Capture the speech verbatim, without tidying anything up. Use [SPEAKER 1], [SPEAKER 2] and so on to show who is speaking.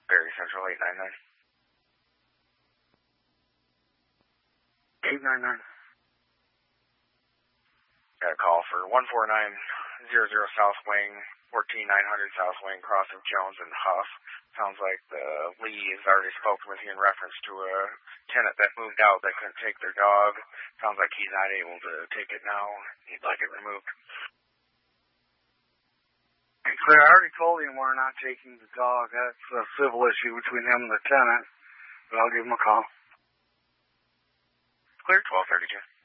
[SPEAKER 1] Berry Central, eight nine nine.
[SPEAKER 2] eight nine nine.
[SPEAKER 1] Got a call for one four nine zero zero South Wing, fourteen nine hundred South Wing, crossing Jones and Huff. Sounds like the Lee has already spoken with you in reference to a tenant that moved out that couldn't take their dog. Sounds like he's not able to take it now. He'd like it removed.
[SPEAKER 2] Clear, I already told him we're not taking the dog. That's a civil issue between him and the tenant, but I'll give him a call.
[SPEAKER 1] Clear, twelve thirty-two.